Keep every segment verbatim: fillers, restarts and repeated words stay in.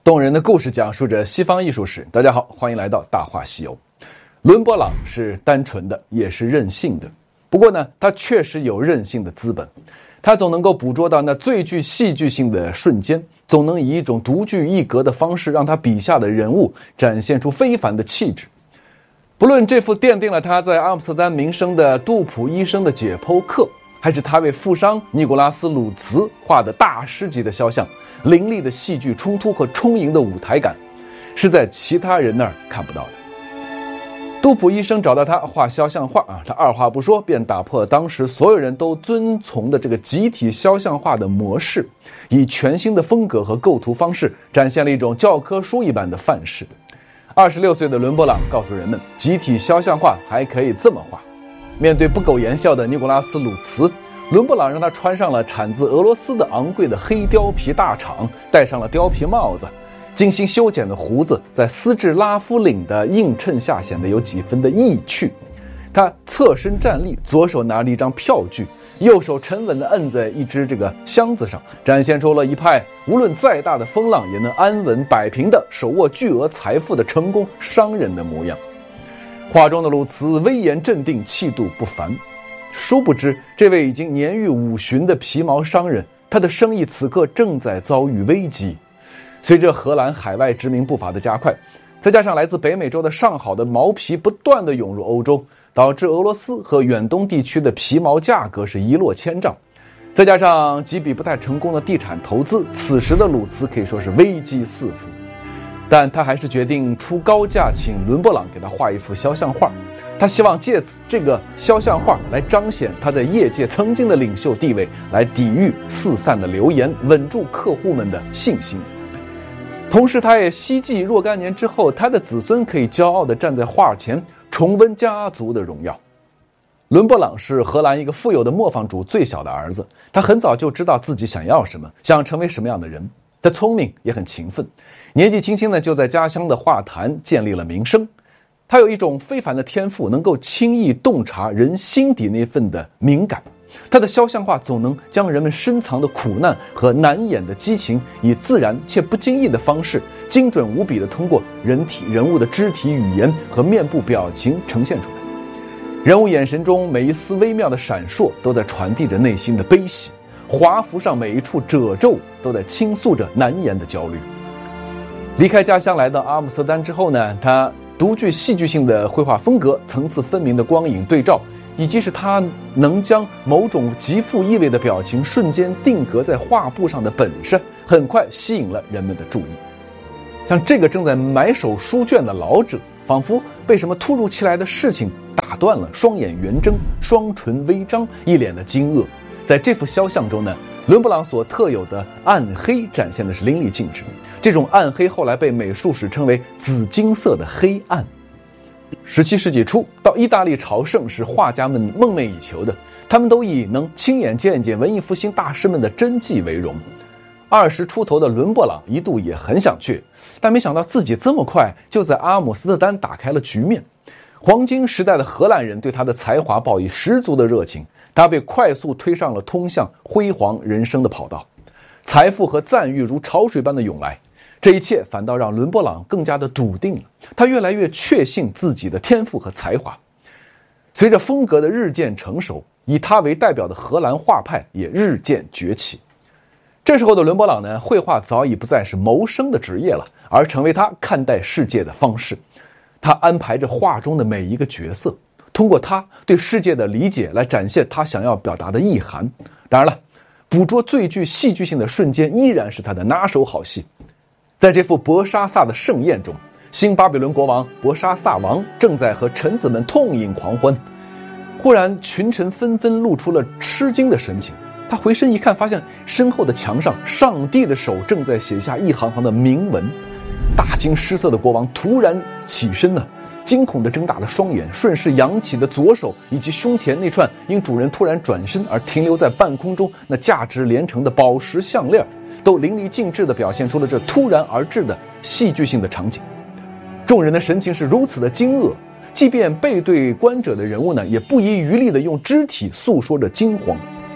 动人的故事讲述着西方艺术史。大家好，欢迎来到大话西游。伦勃朗是单纯的，也是任性的。不过呢，他确实有任性的资本。他总能够捕捉到那最具戏剧性的瞬间，总能以一种独具一格的方式，让他笔下的人物展现出非凡的气质。不论这幅奠定了他在阿姆斯特丹名声的杜普医生的解剖课，还是他为富商尼古拉斯·鲁茨画的大师级的肖像，凌厉的戏剧冲突和充盈的舞台感，是在其他人那儿看不到的。杜普医生找到他画肖像画啊，他二话不说便打破了当时所有人都遵从的这个集体肖像画的模式，以全新的风格和构图方式展现了一种教科书一般的范式。二十六岁的伦勃朗告诉人们，集体肖像画还可以这么画。面对不苟言笑的尼古拉斯·鲁茨，伦勃朗让他穿上了产自俄罗斯的昂贵的黑貂皮大氅，戴上了貂皮帽子，精心修剪的胡子在丝质拉夫领的映衬下显得有几分的意趣。他侧身站立，左手拿着一张票据，右手沉稳地摁在一只这个箱子上，展现出了一派无论再大的风浪也能安稳摆平的手握巨额财富的成功商人的模样。画中的鲁茨威严镇定，气度不凡。殊不知，这位已经年逾五旬的皮毛商人，他的生意此刻正在遭遇危机。随着荷兰海外殖民步伐的加快，再加上来自北美洲的上好的毛皮不断地涌入欧洲，导致俄罗斯和远东地区的皮毛价格是一落千丈。再加上几笔不太成功的地产投资，此时的鲁茨可以说是危机四伏。但他还是决定出高价请伦勃朗给他画一幅肖像画，他希望借此这个肖像画来彰显他在业界曾经的领袖地位，来抵御四散的流言，稳住客户们的信心。同时他也希冀若干年之后，他的子孙可以骄傲地站在画前，重温家族的荣耀。伦勃朗是荷兰一个富有的磨坊主最小的儿子，他很早就知道自己想要什么，想成为什么样的人。他聪明也很勤奋，年纪轻轻的就在家乡的画坛建立了名声。他有一种非凡的天赋，能够轻易洞察人心底那份的敏感。他的肖像画总能将人们深藏的苦难和难掩的激情，以自然且不经意的方式，精准无比地通过人体人物的肢体语言和面部表情呈现出来。人物眼神中每一丝微妙的闪烁，都在传递着内心的悲喜。华服上每一处褶皱都在倾诉着难言的焦虑。离开家乡来到阿姆斯特丹之后呢，他独具戏剧性的绘画风格，层次分明的光影对照，以及是他能将某种极富意味的表情瞬间定格在画布上的本事，很快吸引了人们的注意。像这个正在埋首书卷的老者，仿佛被什么突如其来的事情打断了，双眼圆睁，双唇微张，一脸的惊愕。在这幅肖像中呢，伦勃朗所特有的暗黑展现的是淋漓尽致。这种暗黑后来被美术史称为紫金色的黑暗。十七世纪初，到意大利朝圣是画家们梦寐以求的，他们都以能亲眼见见文艺复兴大师们的真迹为荣。二十出头的伦勃朗一度也很想去，但没想到自己这么快就在阿姆斯特丹打开了局面。黄金时代的荷兰人对他的才华抱以十足的热情，他被快速推上了通向辉煌人生的跑道，财富和赞誉如潮水般的涌来。这一切反倒让伦勃朗更加的笃定了，他越来越确信自己的天赋和才华。随着风格的日渐成熟，以他为代表的荷兰画派也日渐崛起。这时候的伦勃朗呢，绘画早已不再是谋生的职业了，而成为他看待世界的方式。他安排着画中的每一个角色，通过他对世界的理解来展现他想要表达的意涵。当然了，捕捉最具戏剧性的瞬间依然是他的拿手好戏。在这幅博沙萨的盛宴中，新巴比伦国王博沙萨王正在和臣子们痛饮狂欢。忽然群臣纷纷露出了吃惊的神情，他回身一看，发现身后的墙上上帝的手正在写下一行行的铭文。大惊失色的国王突然起身呢，惊恐地睁大了双眼，顺势扬起的左手以及胸前那串因主人突然转身而停留在半空中那价值连城的宝石项链，都淋漓尽致地表现出了这突然而至的戏剧性的场景。众人的神情是如此的惊愕，即便背对观者的人物呢，也不遗余力地用肢体诉说着惊慌。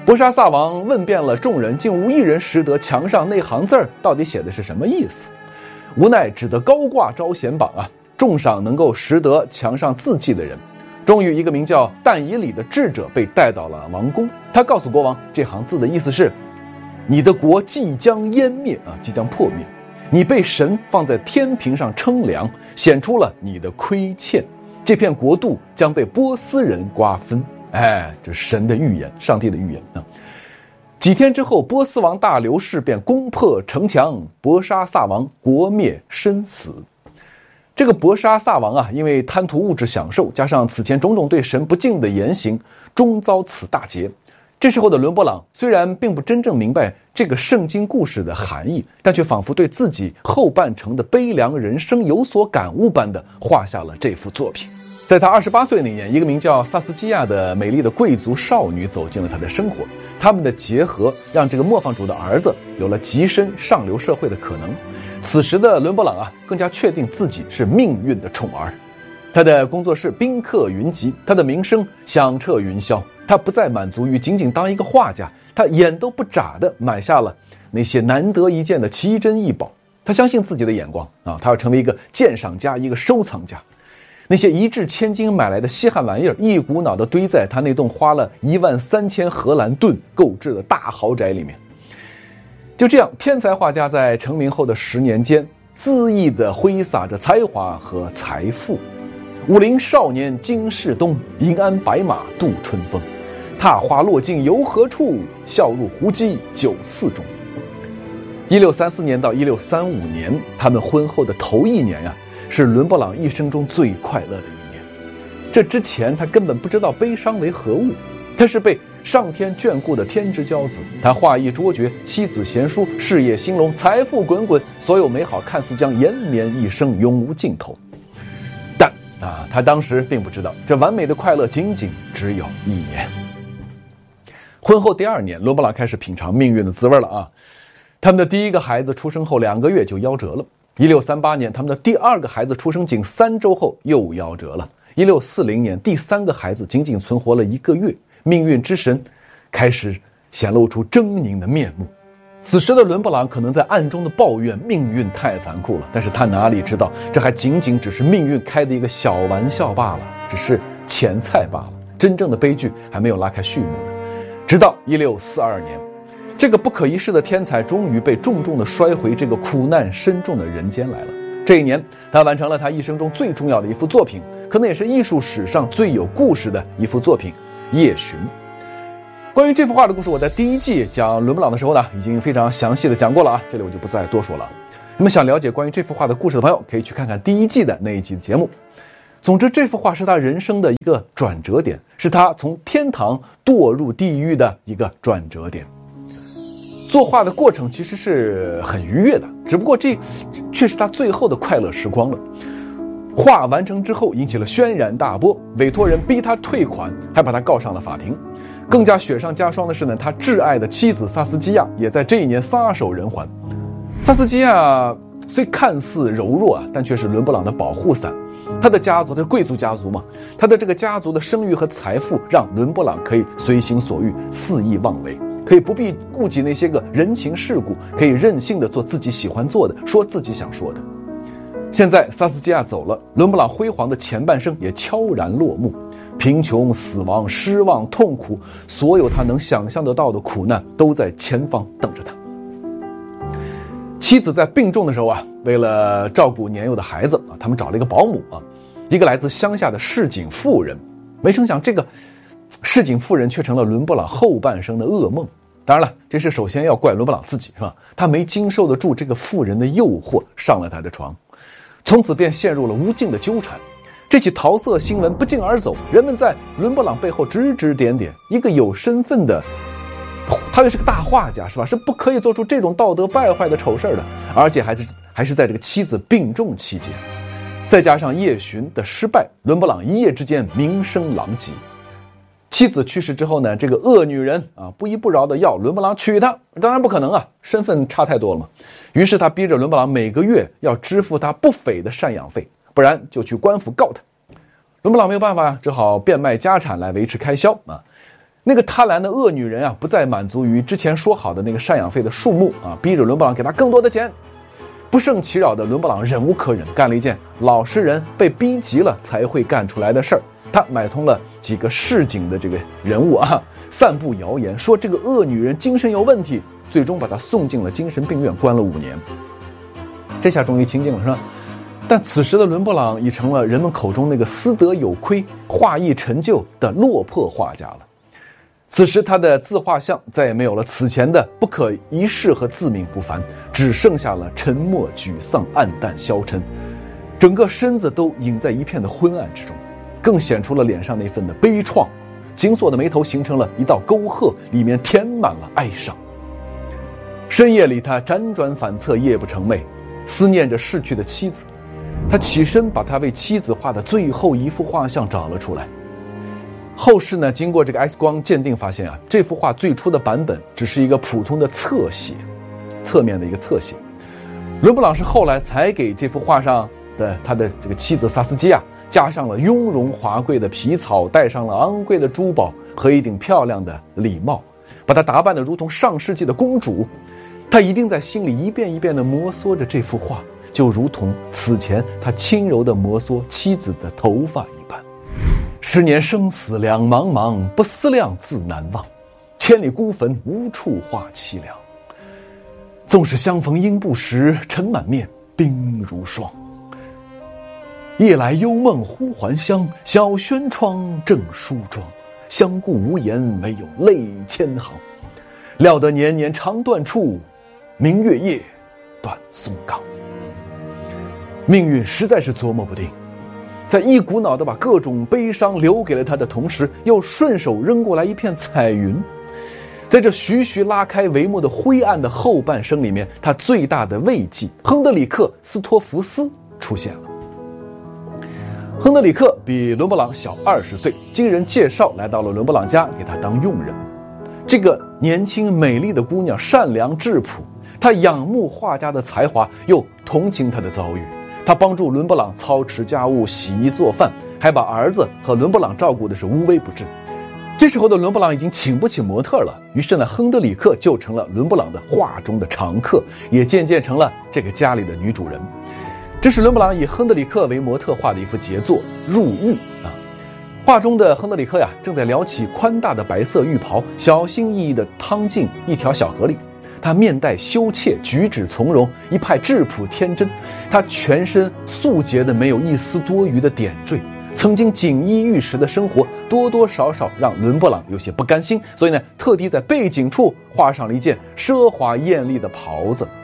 博沙萨王问遍了众人，竟无一人识得墙上那行字儿到底写的是什么意思。无奈只得高挂招贤榜啊，重赏能够识得墙上字迹的人。终于一个名叫但以理的智者被带到了王宫，他告诉国王，这行字的意思是：你的国即将湮灭啊，即将破灭，你被神放在天平上称量，显出了你的亏欠，这片国度将被波斯人瓜分。哎，这是神的预言，上帝的预言啊！几天之后，波斯王大流士便攻破城墙，博沙萨王国灭身死。这个博沙萨王啊，因为贪图物质享受，加上此前种种对神不敬的言行，终遭此大劫。这时候的伦勃朗虽然并不真正明白这个圣经故事的含义，但却仿佛对自己后半程的悲凉人生有所感悟般的画下了这幅作品。在他二十八岁那年，一个名叫萨斯基亚的美丽的贵族少女走进了他的生活，他们的结合让这个磨坊主的儿子有了跻身上流社会的可能。此时的伦勃朗啊，更加确定自己是命运的宠儿。他的工作室宾客云集，他的名声响彻云霄。他不再满足于仅仅当一个画家，他眼都不眨地买下了那些难得一见的奇珍异宝。他相信自己的眼光啊，他要成为一个鉴赏家，一个收藏家。那些一掷千金买来的稀罕玩意儿，一股脑地堆在他那栋花了一万三千荷兰盾购置的大豪宅里面。就这样，天才画家在成名后的十年间，恣意地挥洒着才华和财富。武陵少年经世东，银鞍白马度春风。踏花落尽游何处？笑入胡姬酒肆中。一六三四年到一六三五年，他们婚后的头一年呀、啊，是伦勃朗一生中最快乐的一年。这之前他根本不知道悲伤为何物，他是被上天眷顾的天之骄子，他画艺卓绝，妻子贤淑，事业兴隆，财富滚滚，所有美好看似将延绵一生，永无尽头。但啊，他当时并不知道，这完美的快乐仅仅只有一年。婚后第二年，伦勃朗开始品尝命运的滋味了啊！他们的第一个孩子出生后两个月就夭折了。一六三八年，他们的第二个孩子出生仅三周后又夭折了。一六四零年，第三个孩子仅仅存活了一个月，命运之神开始显露出狰狞的面目。此时的伦勃朗可能在暗中的抱怨命运太残酷了，但是他哪里知道，这还仅仅只是命运开的一个小玩笑罢了，只是前菜罢了，真正的悲剧还没有拉开序幕呢。直到一六四二年，这个不可一世的天才终于被重重地摔回这个苦难深重的人间来了。这一年，他完成了他一生中最重要的一幅作品，可能也是艺术史上最有故事的一幅作品《夜巡》。关于这幅画的故事，我在第一季讲伦勃朗的时候呢，已经非常详细的讲过了啊，这里我就不再多说了。那么想了解关于这幅画的故事的朋友，可以去看看第一季的那一集的节目。总之，这幅画是他人生的一个转折点，是他从天堂堕入地狱的一个转折点。作画的过程其实是很愉悦的，只不过这却是他最后的快乐时光了。画完成之后引起了轩然大波，委托人逼他退款，还把他告上了法庭。更加雪上加霜的是呢，他挚爱的妻子萨斯基亚也在这一年撒手人寰。萨斯基亚虽看似柔弱啊，但却是伦勃朗的保护伞。他的家族，他是贵族家族嘛，他的这个家族的声誉和财富让伦勃朗可以随心所欲，肆意妄为，可以不必顾及那些个人情世故，可以任性的做自己喜欢做的，说自己想说的。现在萨斯基亚走了，伦勃朗辉煌的前半生也悄然落幕。贫穷、死亡、失望、痛苦，所有他能想象得到的苦难都在前方等着他。妻子在病重的时候啊，为了照顾年幼的孩子啊，他们找了一个保姆啊，一个来自乡下的市井妇人。没成想，这个市井妇人却成了伦勃朗后半生的噩梦。当然了，这是首先要怪伦勃朗自己，是吧？他没经受得住这个妇人的诱惑，上了他的床，从此便陷入了无尽的纠缠。这起桃色新闻不胫而走，人们在伦勃朗背后指指点点。一个有身份的，他又是个大画家，是吧？是不可以做出这种道德败坏的丑事的，而且还是还是在这个妻子病重期间。再加上夜巡的失败，伦勃朗一夜之间名声狼藉。妻子去世之后呢，这个恶女人啊，不依不饶的要伦勃朗娶她，当然不可能啊，身份差太多了嘛。于是他逼着伦勃朗每个月要支付他不菲的赡养费，不然就去官府告他。伦勃朗没有办法，只好变卖家产来维持开销啊。 那个贪婪的恶女人啊，不再满足于之前说好的那个赡养费的数目啊，逼着伦勃朗给她更多的钱。不胜其扰的伦勃朗忍无可忍，干了一件老实人被逼急了才会干出来的事儿。他买通了几个市井的这个人物啊，散布谣言说这个恶女人精神有问题，最终把她送进了精神病院，关了五年。这下终于清静了，是吧？但此时的伦勃朗已成了人们口中那个私德有亏、画艺陈旧的落魄画家了。此时他的自画像再也没有了此前的不可一世和自命不凡，只剩下了沉默、沮丧、暗淡、消沉，整个身子都隐在一片的昏暗之中，更显出了脸上那份的悲怆。紧锁的眉头形成了一道沟壑，里面填满了哀伤。深夜里他辗转反侧，夜不成寐，思念着逝去的妻子。他起身把他为妻子画的最后一幅画像找了出来。后世呢，经过这个 X 光鉴定发现啊，这幅画最初的版本只是一个普通的侧写，侧面的一个侧写。伦勃朗是后来才给这幅画上的他的这个妻子萨斯基亚加上了雍容华贵的皮草，戴上了昂贵的珠宝和一顶漂亮的礼帽，把她打扮得如同上世纪的公主。他一定在心里一遍一遍地摩挲着这幅画，就如同此前他轻柔地摩挲妻子的头发一般。十年生死两茫茫，不思量，自难忘。千里孤坟，无处话凄凉。纵使相逢应不识，尘满面，冰如霜。夜来幽梦忽还乡，小轩窗正梳妆。相顾无言，唯有泪千行。料得年年肠断处，明月夜，断松冈。命运实在是琢磨不定，在一股脑的把各种悲伤留给了他的同时，又顺手扔过来一片彩云。在这徐徐拉开帷幕的灰暗的后半生里面，他最大的慰藉亨德里克·斯托弗斯出现了。亨德里克比伦勃朗小二十岁，经人介绍来到了伦勃朗家，给他当佣人。这个年轻美丽的姑娘善良质朴，她仰慕画家的才华，又同情他的遭遇。她帮助伦勃朗操持家务、洗衣做饭，还把儿子和伦勃朗照顾的是无微不至。这时候的伦勃朗已经请不起模特了，于是呢，亨德里克就成了伦勃朗的画中的常客，也渐渐成了这个家里的女主人。这是伦勃朗以亨德里克为模特画的一幅杰作《入狱》啊。画中的亨德里克呀，正在撩起宽大的白色浴袍，小心翼翼地趟进一条小河里。他面带羞怯，举止从容，一派质朴天真。他全身素洁的，没有一丝多余的点缀。曾经锦衣玉食的生活，多多少少让伦勃朗有些不甘心，所以呢，特地在背景处画上了一件奢华艳丽的袍子。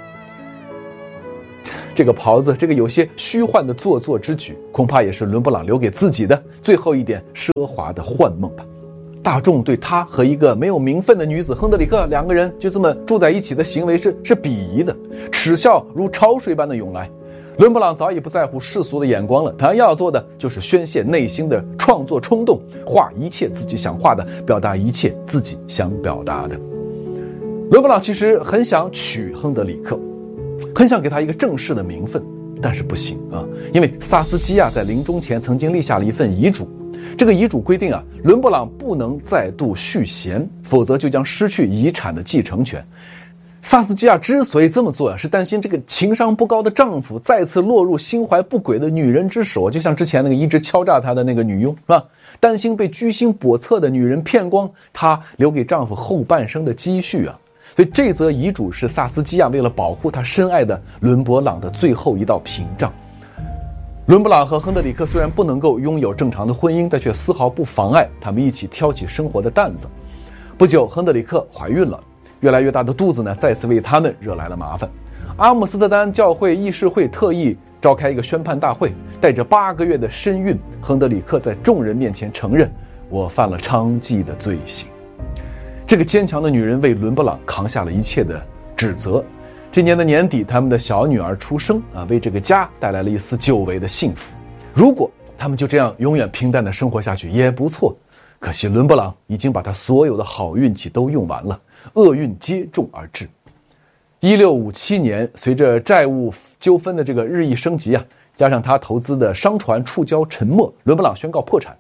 这个袍子，这个有些虚幻的做作之举，恐怕也是伦勃朗留给自己的最后一点奢华的幻梦吧。大众对他和一个没有名分的女子亨德里克两个人就这么住在一起的行为是是鄙夷的，耻笑如潮水般的涌来。伦勃朗早已不在乎世俗的眼光了，他要做的就是宣泄内心的创作冲动，画一切自己想画的，表达一切自己想表达的。伦勃朗其实很想娶亨德里克，很想给他一个正式的名分，但是不行啊，因为萨斯基亚在临终前曾经立下了一份遗嘱。这个遗嘱规定啊，伦勃朗不能再度续弦，否则就将失去遗产的继承权。萨斯基亚之所以这么做啊，是担心这个情商不高的丈夫再次落入心怀不轨的女人之手，就像之前那个一直敲诈她的那个女佣，是吧？担心被居心叵测的女人骗光她留给丈夫后半生的积蓄啊。所以这则遗嘱是萨斯基亚为了保护她深爱的伦勃朗的最后一道屏障。伦勃朗和亨德里克虽然不能够拥有正常的婚姻，但却丝毫不妨碍他们一起挑起生活的担子。不久，亨德里克怀孕了，越来越大的肚子呢，再次为他们惹来了麻烦。阿姆斯特丹教会议事会特意召开一个宣判大会，带着八个月的身孕，亨德里克在众人面前承认，我犯了娼妓的罪行。这个坚强的女人为伦勃朗扛下了一切的指责。这年的年底，他们的小女儿出生啊，为这个家带来了一丝久违的幸福。如果他们就这样永远平淡的生活下去也不错，可惜伦勃朗已经把他所有的好运气都用完了，厄运接踵而至。一六五七年，随着债务纠纷的这个日益升级啊，加上他投资的商船触礁沉没，伦勃朗宣告破产。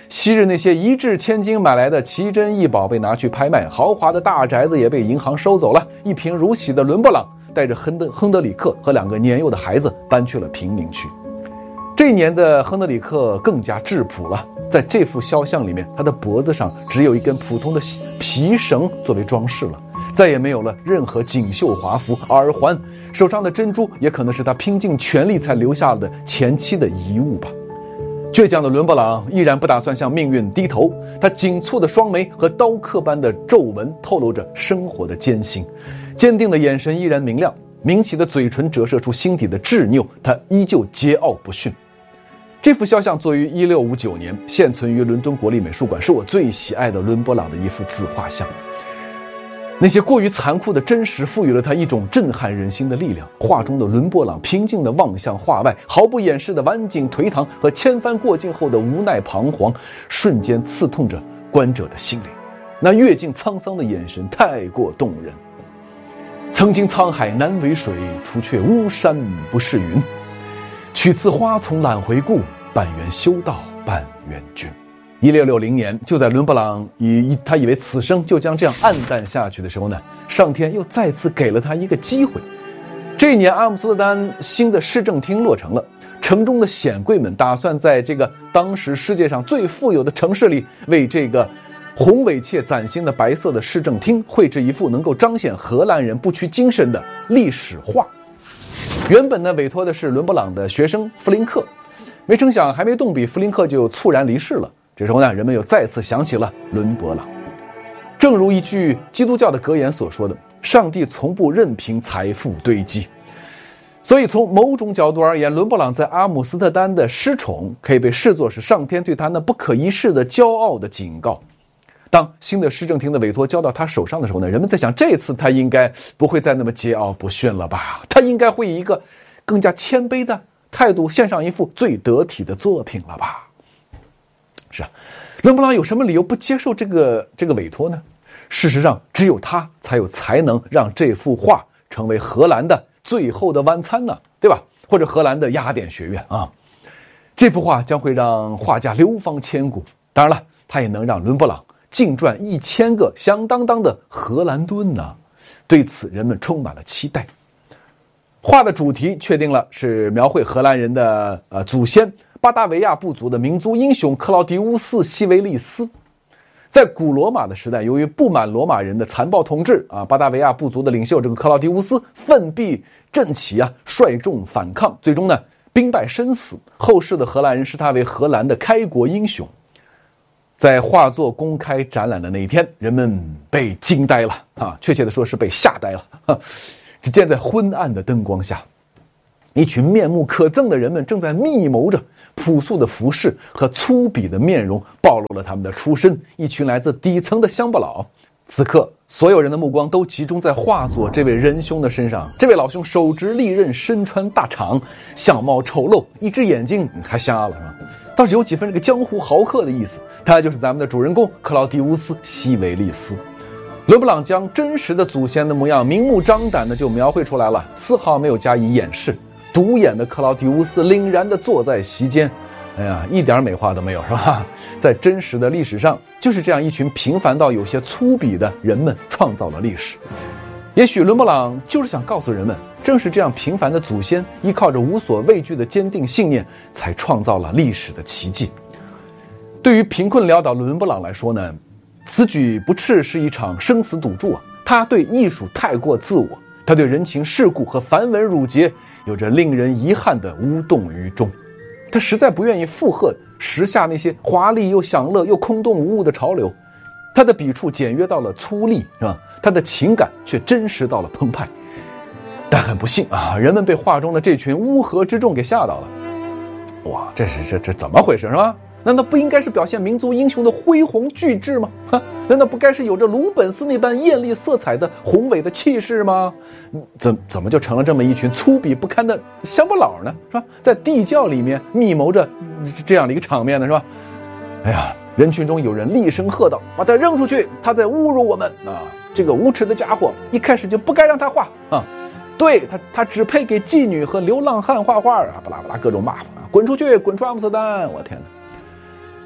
昔日那些一掷千金买来的奇珍异宝被拿去拍卖，豪华的大宅子也被银行收走了，一贫如洗的伦勃朗带着亨德亨德里克和两个年幼的孩子搬去了贫民区。这一年的亨德里克更加质朴了，在这幅肖像里面，他的脖子上只有一根普通的皮绳作为装饰了，再也没有了任何锦绣华服、耳环，手上的珍珠也可能是他拼尽全力才留下的前妻的遗物吧。倔强的伦勃朗依然不打算向命运低头，他紧蹙的双眉和刀刻般的皱纹透露着生活的艰辛，坚定的眼神依然明亮，抿起的嘴唇折射出心底的执拗，他依旧桀骜不驯。这幅肖像作于一六五九年，现存于伦敦国立美术馆，是我最喜爱的伦勃朗的一幅自画像。那些过于残酷的真实赋予了他一种震撼人心的力量。画中的伦勃朗平静地望向画外，毫不掩饰的晚景颓唐和千帆过尽后的无奈彷徨，瞬间刺痛着观者的心灵。那阅尽沧桑的眼神太过动人。曾经沧海难为水，除却巫山不是云。取次花丛懒回顾，半缘修道半缘君。一六六零年，就在伦勃朗以他以为此生就将这样黯淡下去的时候呢，上天又再次给了他一个机会。这一年，阿姆斯特丹新的市政厅落成了，城中的显贵们打算在这个当时世界上最富有的城市里，为这个宏伟且崭新的白色的市政厅绘制一幅能够彰显荷兰人不屈精神的历史画。原本呢，委托的是伦勃朗的学生弗林克，没成想还没动笔，弗林克就猝然离世了。这时候呢，人们又再次想起了伦勃朗。正如一句基督教的格言所说的，上帝从不任凭财富堆积。所以从某种角度而言，伦勃朗在阿姆斯特丹的失宠可以被视作是上天对他那不可一世的骄傲的警告。当新的市政厅的委托交到他手上的时候呢，人们在想，这次他应该不会再那么桀骜不驯了吧？他应该会以一个更加谦卑的态度献上一幅最得体的作品了吧？是啊，伦勃朗有什么理由不接受这个这个委托呢？事实上，只有他才有才能让这幅画成为荷兰的最后的晚餐呢，对吧？或者荷兰的雅典学院啊，这幅画将会让画家流芳千古。当然了，他也能让伦勃朗净赚一千个响当当的荷兰盾呢。对此，人们充满了期待。画的主题确定了，是描绘荷兰人的呃祖先巴达维亚部族的民族英雄克劳狄乌斯·西维利斯。在古罗马的时代，由于不满罗马人的残暴统治啊，巴达维亚部族的领袖这个克劳狄乌斯奋臂振起啊，率众反抗，最终呢兵败身死。后世的荷兰人视他为荷兰的开国英雄。在画作公开展览的那一天，人们被惊呆了啊，确切的说是被吓呆了。只见在昏暗的灯光下，一群面目可憎的人们正在密谋着。朴素的服饰和粗鄙的面容暴露了他们的出身，一群来自底层的乡巴佬。此刻，所有人的目光都集中在画作这位仁兄的身上。这位老兄手执利刃，身穿大氅，相貌丑陋，一只眼睛还瞎了，是吧？倒是有几分这个江湖豪客的意思。他就是咱们的主人公克劳狄乌斯·西维利斯。伦勃朗将真实的祖先的模样明目张胆的就描绘出来了，丝毫没有加以掩饰。独眼的克劳狄乌斯凛然地坐在席间，哎呀，一点美化都没有，是吧？在真实的历史上，就是这样一群平凡到有些粗鄙的人们创造了历史。也许伦勃朗就是想告诉人们，正是这样平凡的祖先，依靠着无所畏惧的坚定信念，才创造了历史的奇迹。对于贫困潦倒伦勃朗来说呢，此举不啻是一场生死赌注啊！他对艺术太过自我，他对人情世故和繁文缛节有着令人遗憾的无动于衷。他实在不愿意附和时下那些华丽又享乐又空洞无物的潮流，他的笔触简约到了粗粝，是吧？他的情感却真实到了澎湃。但很不幸啊，人们被画中的这群乌合之众给吓到了。哇，这是这这怎么回事，是吧？难道不应该是表现民族英雄的恢宏巨制吗？哈，难道不该是有着鲁本斯那般艳丽色彩的宏伟的气势吗？怎怎么就成了这么一群粗鄙不堪的乡巴佬呢？是吧？在地窖里面密谋着这样的一个场面呢，是吧？哎呀，人群中有人厉声喝道：“把他扔出去！他在侮辱我们啊！这个无耻的家伙，一开始就不该让他画啊！对他，他只配给妓女和流浪汉画画啊！巴拉巴拉各种骂啊！滚出去，滚出阿姆斯特丹！我天哪！”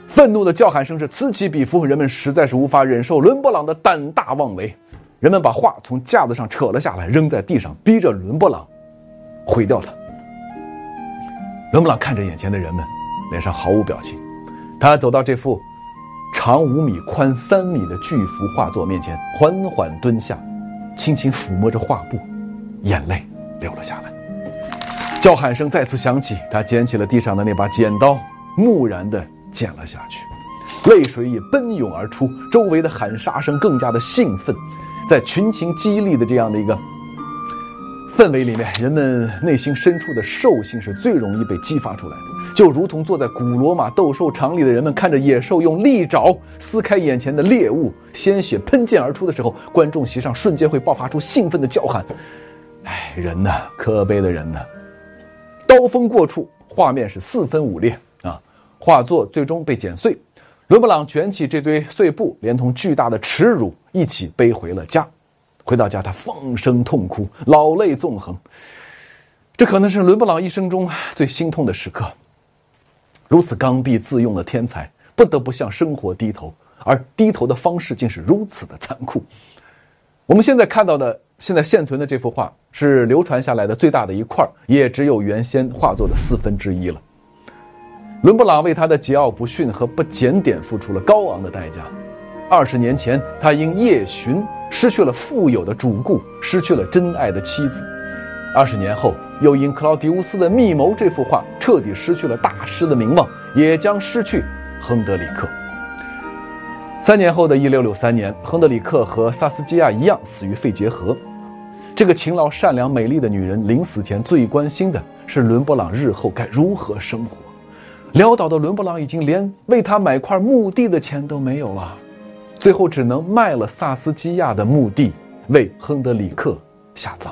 愤怒的叫喊声是此起彼伏，人们实在是无法忍受伦勃朗的胆大妄为。人们把画从架子上扯了下来，扔在地上，逼着伦勃朗毁掉它。伦勃朗看着眼前的人们，脸上毫无表情。他走到这幅长五米、宽三米的巨幅画作面前，缓缓蹲下，轻轻抚摸着画布，眼泪流了下来。叫喊声再次响起，他捡起了地上的那把剪刀，木然地剪了下去，泪水也奔涌而出，周围的喊杀声更加的兴奋。在群情激励的这样的一个氛围里面，人们内心深处的兽性是最容易被激发出来的，就如同坐在古罗马斗兽场里的人们看着野兽用利爪撕开眼前的猎物，鲜血喷溅而出的时候，观众席上瞬间会爆发出兴奋的叫喊。哎，人呐，可悲的人呐！刀锋过处，画面是四分五裂啊！画作最终被剪碎，伦勃朗卷起这堆碎布，连同巨大的耻辱一起背回了家。回到家，他放声痛哭，老泪纵横。这可能是伦勃朗一生中最心痛的时刻。如此刚愎自用的天才，不得不向生活低头，而低头的方式竟是如此的残酷。我们现在看到的，现在现存的这幅画是流传下来的最大的一块，也只有原先画作的四分之一了。伦勃朗为他的桀骜不驯和不检点付出了高昂的代价。二十年前，他因夜巡失去了富有的主顾，失去了真爱的妻子。二十年后，又因克劳狄乌斯的密谋这幅画彻底失去了大师的名望，也将失去亨德里克。三年后的一六六三年，亨德里克和萨斯基亚一样死于肺结核。这个勤劳、善良、美丽的女人临死前最关心的是伦勃朗日后该如何生活。潦倒的伦勃朗已经连为他买块墓地的钱都没有了，最后只能卖了萨斯基亚的墓地，为亨德里克下葬。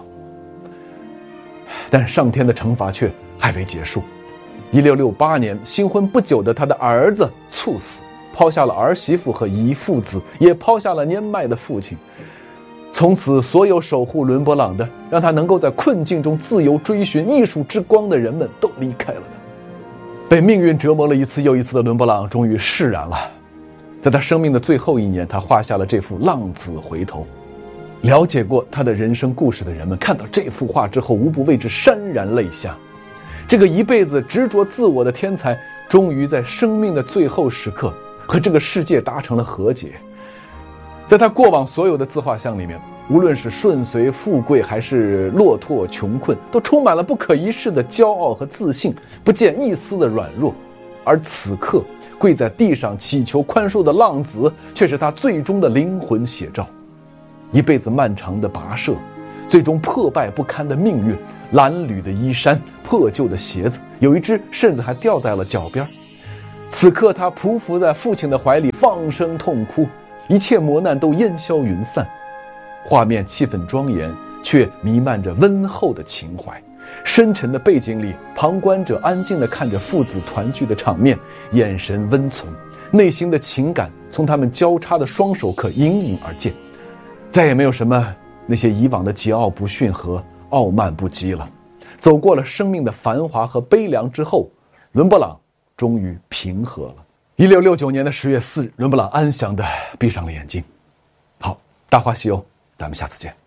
但上天的惩罚却还未结束。一六六八年，新婚不久的他的儿子猝死，抛下了儿媳妇和遗父子，也抛下了年迈的父亲。从此，所有守护伦勃朗的，让他能够在困境中自由追寻艺术之光的人们都离开了他。被命运折磨了一次又一次的伦勃朗终于释然了。在他生命的最后一年，他画下了这幅《浪子回头》。了解过他的人生故事的人们看到这幅画之后，无不为之潸然泪下。这个一辈子执着自我的天才，终于在生命的最后时刻和这个世界达成了和解。在他过往所有的自画像里面，无论是顺遂富贵还是落拓穷困，都充满了不可一世的骄傲和自信，不见一丝的软弱。而此刻跪在地上祈求宽恕的浪子，却是他最终的灵魂写照。一辈子漫长的跋涉，最终破败不堪的命运，褴褛的衣衫，破旧的鞋子，有一只甚至还掉在了脚边。此刻他匍匐在父亲的怀里，放声痛哭，一切磨难都烟消云散。画面气氛庄严，却弥漫着温厚的情怀。深沉的背景里，旁观者安静地看着父子团聚的场面，眼神温存，内心的情感从他们交叉的双手可隐隐而见。再也没有什么那些以往的桀骜不驯和傲慢不羁了。走过了生命的繁华和悲凉之后，伦勃朗终于平和了。一六六九年的十月四日，伦勃朗安详地闭上了眼睛。好，大话西游，咱们下次见。